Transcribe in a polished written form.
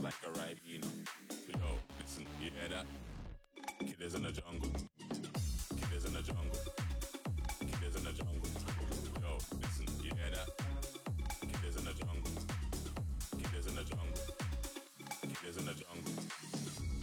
like a ribena. Yo, listen, you hear that? Killers in the jungle.